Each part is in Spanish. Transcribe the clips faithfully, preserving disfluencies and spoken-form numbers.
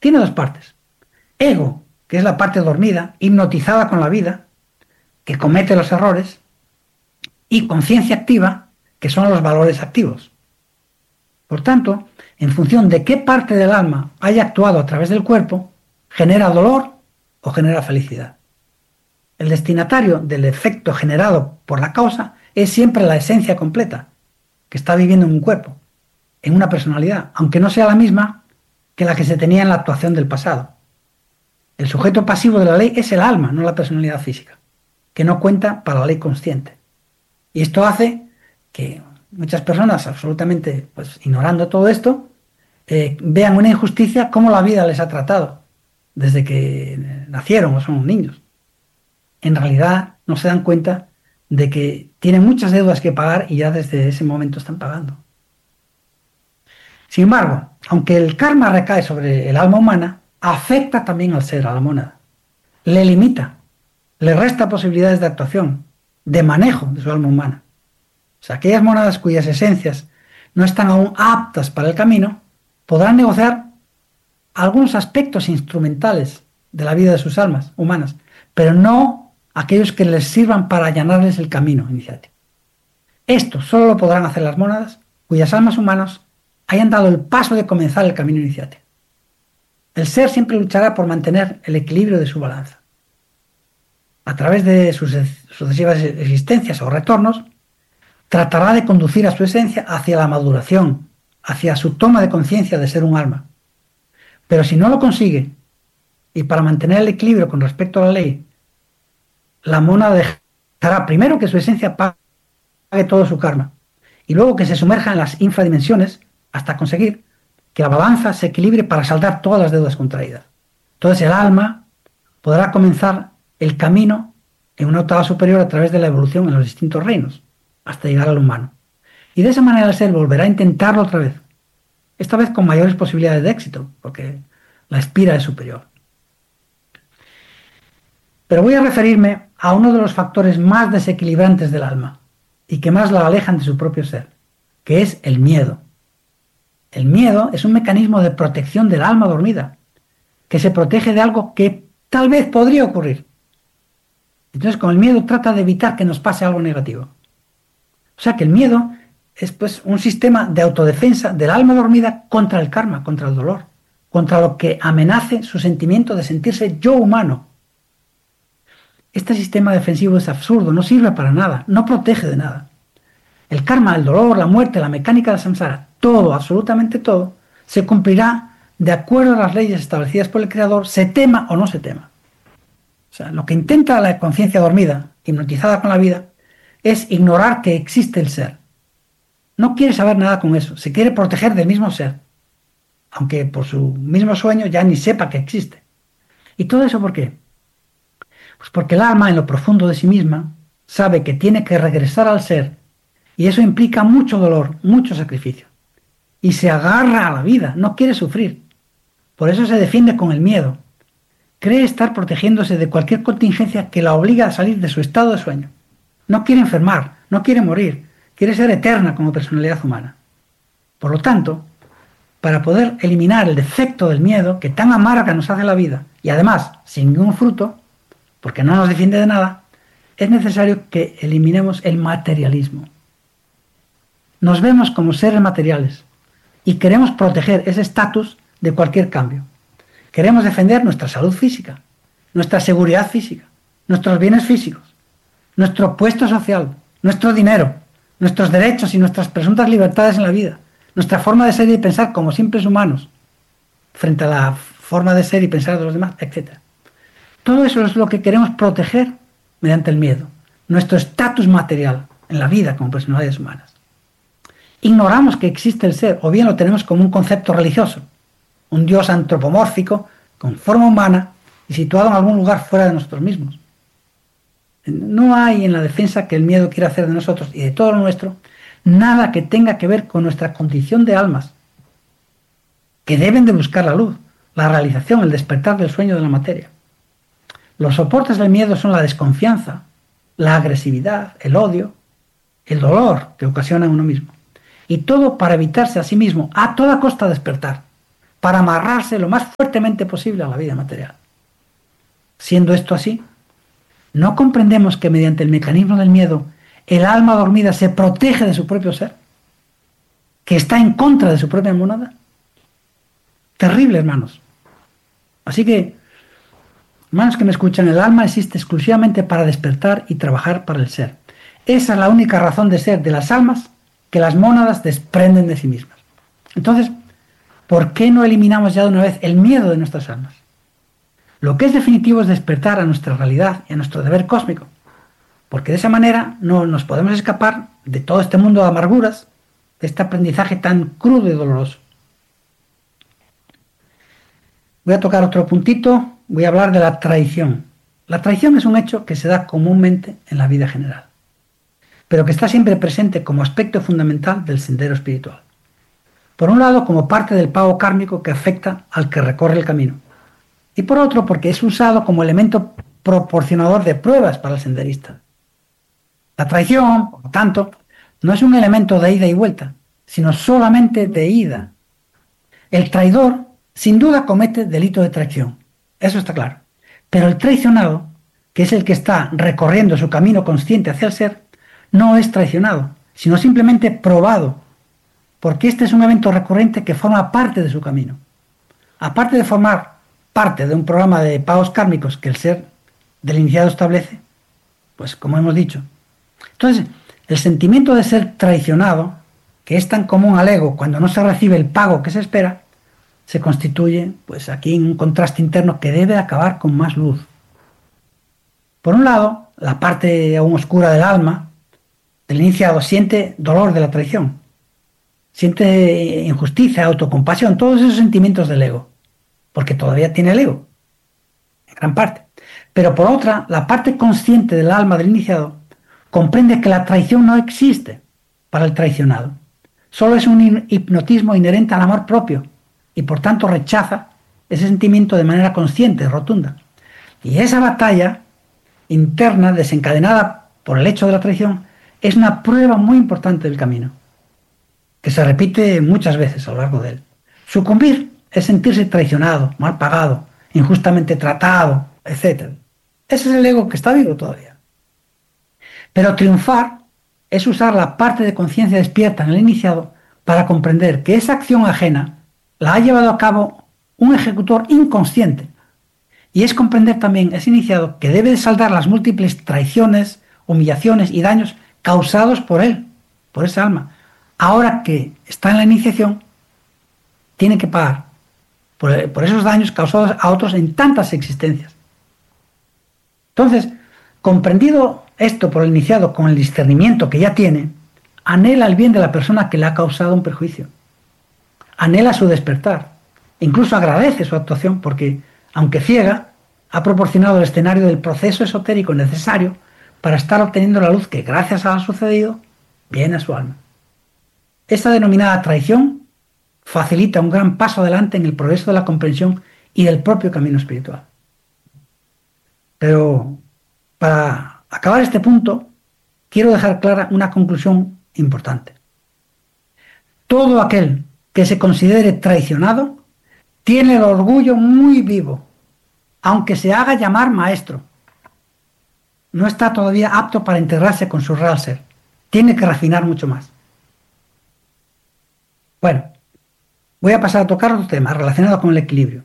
tiene dos partes. Ego, que es la parte dormida, hipnotizada con la vida, que comete los errores, y conciencia activa, que son los valores activos. Por tanto, en función de qué parte del alma haya actuado a través del cuerpo, genera dolor o genera felicidad. El destinatario del efecto generado por la causa es siempre la esencia completa, que está viviendo en un cuerpo, en una personalidad, aunque no sea la misma que la que se tenía en la actuación del pasado. El sujeto pasivo de la ley es el alma, no la personalidad física, que no cuenta para la ley consciente. Y esto hace que muchas personas, absolutamente pues, ignorando todo esto, eh, vean una injusticia cómo la vida les ha tratado desde que nacieron o son niños. En realidad no se dan cuenta de que tienen muchas deudas que pagar y ya desde ese momento están pagando. Sin embargo, aunque el karma recae sobre el alma humana, afecta también al ser, a la mónada. Le limita, le resta posibilidades de actuación, de manejo de su alma humana. O sea, aquellas mónadas cuyas esencias no están aún aptas para el camino, podrán negociar algunos aspectos instrumentales de la vida de sus almas humanas, pero no aquellos que les sirvan para allanarles el camino iniciático. Esto solo lo podrán hacer las mónadas cuyas almas humanas hayan dado el paso de comenzar el camino iniciático. El ser siempre luchará por mantener el equilibrio de su balanza. A través de sus sucesivas existencias o retornos, tratará de conducir a su esencia hacia la maduración, hacia su toma de conciencia de ser un alma. Pero si no lo consigue, y para mantener el equilibrio con respecto a la ley, la mónada dejará primero que su esencia pague todo su karma, y luego que se sumerja en las infradimensiones hasta conseguir que la balanza se equilibre para saldar todas las deudas contraídas. Entonces el alma podrá comenzar el camino en una octava superior a través de la evolución en los distintos reinos, hasta llegar al humano. Y de esa manera el ser volverá a intentarlo otra vez, esta vez con mayores posibilidades de éxito, porque la espira es superior. Pero voy a referirme a uno de los factores más desequilibrantes del alma y que más la alejan de su propio ser, que es el miedo. El miedo es un mecanismo de protección del alma dormida, que se protege de algo que tal vez podría ocurrir. Entonces, con el miedo trata de evitar que nos pase algo negativo. O sea que el miedo es pues un sistema de autodefensa del alma dormida contra el karma, contra el dolor, contra lo que amenace su sentimiento de sentirse yo humano. Este sistema defensivo es absurdo, no sirve para nada, no protege de nada. El karma, el dolor, la muerte, la mecánica del samsara, todo, absolutamente todo, se cumplirá de acuerdo a las leyes establecidas por el Creador, se tema o no se tema. O sea, lo que intenta la conciencia dormida, hipnotizada con la vida, es ignorar que existe el ser. No quiere saber nada con eso, se quiere proteger del mismo ser, aunque por su mismo sueño ya ni sepa que existe. ¿Y todo eso por qué? Pues porque el alma, en lo profundo de sí misma, sabe que tiene que regresar al ser, y eso implica mucho dolor, mucho sacrificio. Y se agarra a la vida, no quiere sufrir. Por eso se defiende con el miedo. Cree estar protegiéndose de cualquier contingencia que la obliga a salir de su estado de sueño. No quiere enfermar, no quiere morir, quiere ser eterna como personalidad humana. Por lo tanto, para poder eliminar el defecto del miedo que tan amarga nos hace la vida, y además sin ningún fruto, porque no nos defiende de nada, es necesario que eliminemos el materialismo. Nos vemos como seres materiales y queremos proteger ese estatus de cualquier cambio. Queremos defender nuestra salud física, nuestra seguridad física, nuestros bienes físicos, nuestro puesto social, nuestro dinero, nuestros derechos y nuestras presuntas libertades en la vida, nuestra forma de ser y pensar como simples humanos frente a la forma de ser y pensar de los demás, etcétera. Todo eso es lo que queremos proteger mediante el miedo, nuestro estatus material en la vida como personalidades humanas. Ignoramos que existe el ser, o bien lo tenemos como un concepto religioso, un dios antropomórfico, con forma humana y situado en algún lugar fuera de nosotros mismos. No hay en la defensa que el miedo quiera hacer de nosotros y de todo lo nuestro, nada que tenga que ver con nuestra condición de almas, que deben de buscar la luz, la realización, el despertar del sueño de la materia. Los soportes del miedo son la desconfianza, la agresividad, el odio, el dolor que ocasiona en uno mismo. Y todo para evitarse a sí mismo a toda costa despertar, para amarrarse lo más fuertemente posible a la vida material. Siendo esto así, ¿no comprendemos que mediante el mecanismo del miedo el alma dormida se protege de su propio ser? ¿Que está en contra de su propia monada? Terrible, hermanos. Así que, hermanos que me escuchan, el alma existe exclusivamente para despertar y trabajar para el ser. Esa es la única razón de ser de las almas que las mónadas desprenden de sí mismas. Entonces, ¿por qué no eliminamos ya de una vez el miedo de nuestras almas? Lo que es definitivo es despertar a nuestra realidad y a nuestro deber cósmico, porque de esa manera no nos podemos escapar de todo este mundo de amarguras, de este aprendizaje tan crudo y doloroso. Voy a tocar otro puntito, voy a hablar de la traición. La traición es un hecho que se da comúnmente en la vida general, pero que está siempre presente como aspecto fundamental del sendero espiritual. Por un lado, como parte del pago kármico que afecta al que recorre el camino, y por otro, porque es usado como elemento proporcionador de pruebas para el senderista. La traición, por lo tanto, no es un elemento de ida y vuelta, sino solamente de ida. El traidor, sin duda, comete delito de traición, eso está claro. Pero el traicionado, que es el que está recorriendo su camino consciente hacia el ser, no es traicionado, sino simplemente probado, porque este es un evento recurrente que forma parte de su camino. Aparte de formar parte de un programa de pagos kármicos que el ser del iniciado establece, pues como hemos dicho. Entonces, el sentimiento de ser traicionado, que es tan común al ego cuando no se recibe el pago que se espera, se constituye, pues aquí, en un contraste interno que debe acabar con más luz. Por un lado, la parte aún oscura del alma, del iniciado, siente dolor de la traición, siente injusticia, autocompasión, todos esos sentimientos del ego, porque todavía tiene el ego, en gran parte. Pero por otra, la parte consciente del alma del iniciado comprende que la traición no existe para el traicionado. Solo es un hipnotismo inherente al amor propio y por tanto rechaza ese sentimiento de manera consciente, rotunda. Y esa batalla interna desencadenada por el hecho de la traición es una prueba muy importante del camino, que se repite muchas veces a lo largo de él. Sucumbir es sentirse traicionado, mal pagado, injustamente tratado, etcétera. Ese es el ego que está vivo todavía. Pero triunfar es usar la parte de conciencia despierta en el iniciado para comprender que esa acción ajena la ha llevado a cabo un ejecutor inconsciente. Y es comprender también ese iniciado que debe de saldar las múltiples traiciones, humillaciones y daños causados por él, por esa alma. Ahora que está en la iniciación, tiene que pagar por, por esos daños causados a otros en tantas existencias. Entonces, comprendido esto por el iniciado con el discernimiento que ya tiene, anhela el bien de la persona que le ha causado un perjuicio. Anhela su despertar. Incluso agradece su actuación porque, aunque ciega, ha proporcionado el escenario del proceso esotérico necesario para estar obteniendo la luz que, gracias a lo sucedido, viene a su alma. Esta denominada traición facilita un gran paso adelante en el progreso de la comprensión y del propio camino espiritual. Pero, para acabar este punto, quiero dejar clara una conclusión importante. Todo aquel que se considere traicionado tiene el orgullo muy vivo, aunque se haga llamar maestro. No está todavía apto para integrarse con su real ser. Tiene que refinar mucho más. Bueno, voy a pasar a tocar otro tema relacionado con el equilibrio.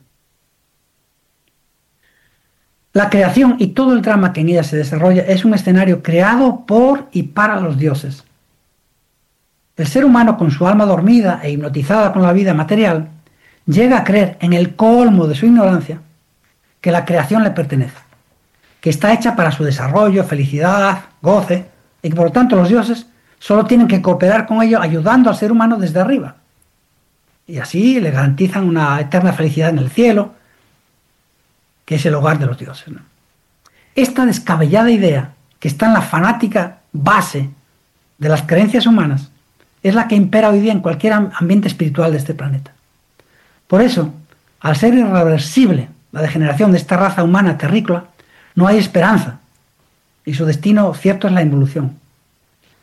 La creación y todo el drama que en ella se desarrolla es un escenario creado por y para los dioses. El ser humano, con su alma dormida e hipnotizada con la vida material, llega a creer, en el colmo de su ignorancia, que la creación le pertenece, que está hecha para su desarrollo, felicidad, goce, y que por lo tanto los dioses solo tienen que cooperar con ello ayudando al ser humano desde arriba. Y así le garantizan una eterna felicidad en el cielo, que es el hogar de los dioses, ¿no? Esta descabellada idea, que está en la fanática base de las creencias humanas, es la que impera hoy día en cualquier ambiente espiritual de este planeta. Por eso, al ser irreversible la degeneración de esta raza humana terrícola, no hay esperanza, y su destino cierto es la involución.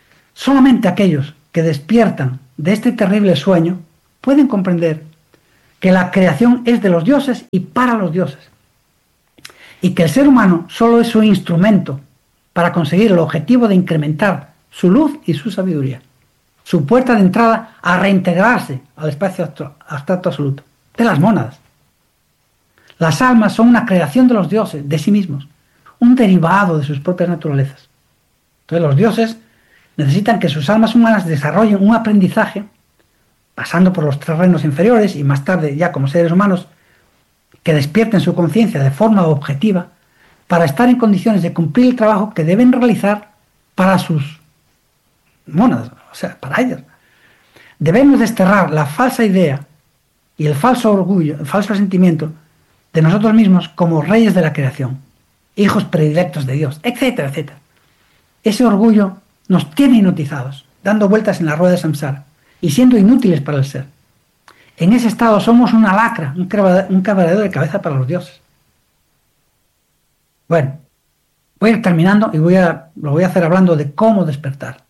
Solamente aquellos que despiertan de este terrible sueño pueden comprender que la creación es de los dioses y para los dioses, y que el ser humano solo es un instrumento para conseguir el objetivo de incrementar su luz y su sabiduría, su puerta de entrada a reintegrarse al espacio abstracto absoluto, de las mónadas. Las almas son una creación de los dioses, de sí mismos, un derivado de sus propias naturalezas. Entonces los dioses necesitan que sus almas humanas desarrollen un aprendizaje, pasando por los tres reinos inferiores y más tarde ya como seres humanos, que despierten su conciencia de forma objetiva para estar en condiciones de cumplir el trabajo que deben realizar para sus mónadas, o sea, para ellas. Debemos desterrar la falsa idea y el falso orgullo, el falso sentimiento de nosotros mismos como reyes de la creación, hijos predilectos de Dios, etcétera, etcétera. Ese orgullo nos tiene hipnotizados, dando vueltas en la rueda de samsara y siendo inútiles para el ser. En ese estado somos una lacra, un quebradero de cabeza para los dioses. Bueno, voy a ir terminando y voy a, lo voy a hacer hablando de cómo despertar.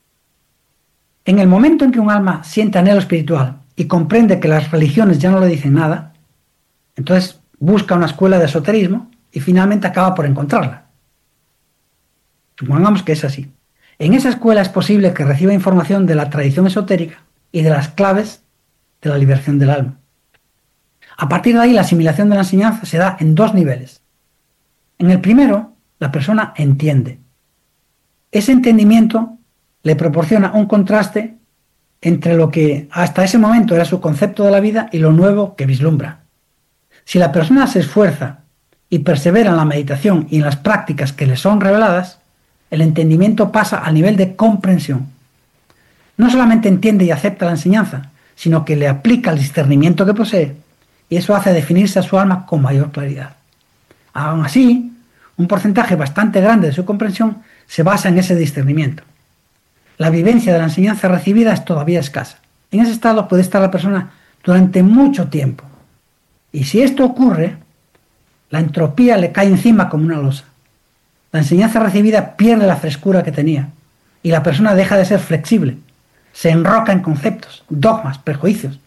En el momento en que un alma siente anhelo espiritual y comprende que las religiones ya no le dicen nada, entonces busca una escuela de esoterismo y finalmente acaba por encontrarla. Supongamos que es así. En esa escuela es posible que reciba información de la tradición esotérica y de las claves de la liberación del alma. A partir de ahí, la asimilación de la enseñanza se da en dos niveles. En el primero, la persona entiende. Ese entendimiento le proporciona un contraste entre lo que hasta ese momento era su concepto de la vida y lo nuevo que vislumbra. Si la persona se esfuerza y persevera en la meditación y en las prácticas que le son reveladas, el entendimiento pasa al nivel de comprensión. No solamente entiende y acepta la enseñanza, sino que le aplica el discernimiento que posee, y eso hace definirse a su alma con mayor claridad. Aún así, un porcentaje bastante grande de su comprensión se basa en ese discernimiento. La vivencia de la enseñanza recibida es todavía escasa. En ese estado puede estar la persona durante mucho tiempo. Y si esto ocurre, la entropía le cae encima como una losa. La enseñanza recibida pierde la frescura que tenía y la persona deja de ser flexible, se enroca en conceptos, dogmas, prejuicios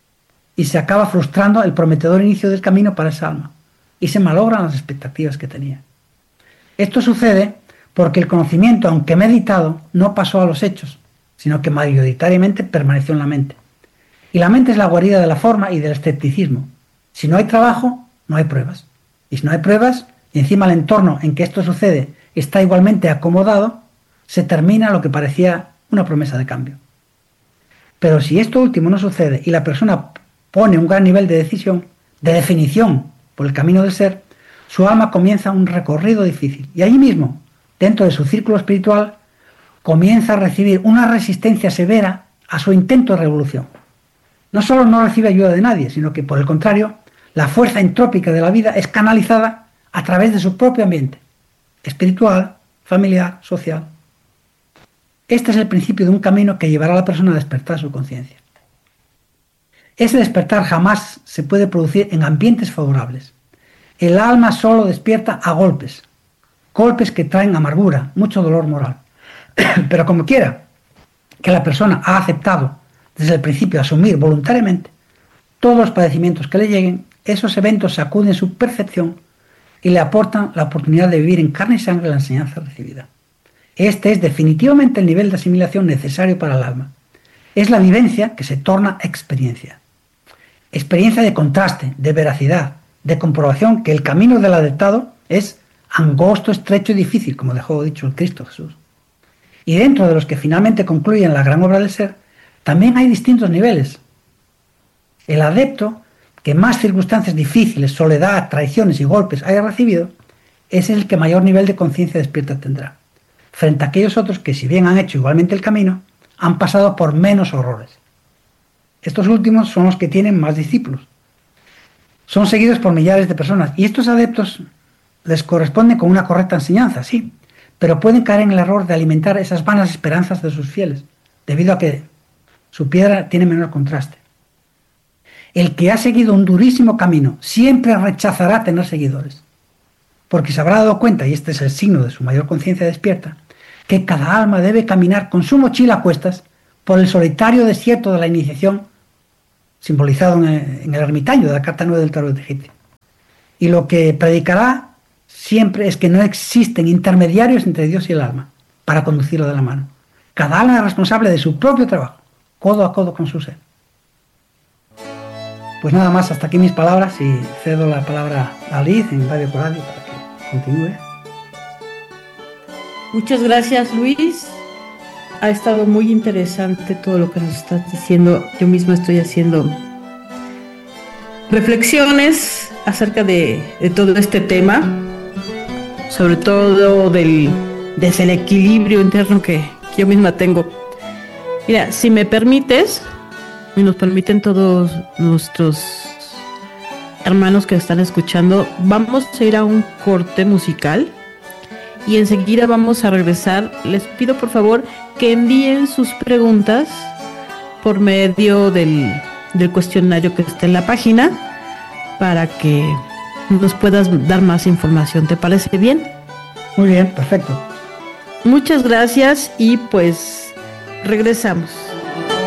y se acaba frustrando el prometedor inicio del camino para esa alma y se malogran las expectativas que tenía. Esto sucede porque el conocimiento, aunque meditado, no pasó a los hechos, sino que mayoritariamente permaneció en la mente. Y la mente es la guarida de la forma y del escepticismo. Si no hay trabajo, no hay pruebas. Y si no hay pruebas, y encima el entorno en que esto sucede está igualmente acomodado, se termina lo que parecía una promesa de cambio. Pero si esto último no sucede y la persona pone un gran nivel de decisión, de definición por el camino del ser, su alma comienza un recorrido difícil. Y allí mismo, dentro de su círculo espiritual, comienza a recibir una resistencia severa a su intento de revolución. No solo no recibe ayuda de nadie, sino que, por el contrario, la fuerza entrópica de la vida es canalizada a través de su propio ambiente, espiritual, familiar, social. Este es el principio de un camino que llevará a la persona a despertar su conciencia. Ese despertar jamás se puede producir en ambientes favorables. El alma solo despierta a golpes, golpes que traen amargura, mucho dolor moral. Pero como quiera que la persona ha aceptado desde el principio asumir voluntariamente todos los padecimientos que le lleguen, esos eventos sacuden su percepción y le aportan la oportunidad de vivir en carne y sangre la enseñanza recibida. Este es definitivamente el nivel de asimilación necesario para el alma. Es la vivencia que se torna experiencia. Experiencia de contraste, de veracidad, de comprobación que el camino del adeptado es angosto, estrecho y difícil, como dejó dicho el Cristo Jesús. Y dentro de los que finalmente concluyen la gran obra del ser, también hay distintos niveles. El adepto que más circunstancias difíciles, soledad, traiciones y golpes haya recibido, es el que mayor nivel de conciencia despierta tendrá, frente a aquellos otros que, si bien han hecho igualmente el camino, han pasado por menos horrores. Estos últimos son los que tienen más discípulos. Son seguidos por millares de personas, y estos adeptos les corresponde con una correcta enseñanza, sí, pero pueden caer en el error de alimentar esas vanas esperanzas de sus fieles, debido a que su piedra tiene menor contraste. El que ha seguido un durísimo camino siempre rechazará tener seguidores, porque se habrá dado cuenta, y este es el signo de su mayor conciencia despierta, que cada alma debe caminar con su mochila a cuestas por el solitario desierto de la iniciación simbolizado en el, en el ermitaño de la carta nueve del tarot egipcio. Y lo que predicará siempre es que no existen intermediarios entre Dios y el alma para conducirlo de la mano. Cada alma es responsable de su propio trabajo, codo a codo con su ser. Pues nada más, hasta aquí mis palabras y cedo la palabra a Liz en Radio Coradio para que continúe. Muchas gracias, Luis. Ha estado muy interesante todo lo que nos estás diciendo. Yo misma estoy haciendo reflexiones acerca de, de todo este tema, sobre todo del desequilibrio interno que, que yo misma tengo. Mira, si me permites, y nos permiten todos nuestros hermanos que están escuchando, vamos a ir a un corte musical y enseguida vamos a regresar. Les pido por favor que envíen sus preguntas por medio del, del cuestionario que está en la página para que nos puedas dar más información. ¿Te parece bien? Muy bien, perfecto. Muchas gracias y pues regresamos.